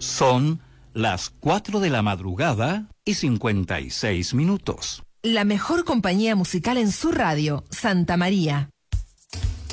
Son las 4 de la madrugada y 56 minutos. La mejor compañía musical en su radio, Santa María.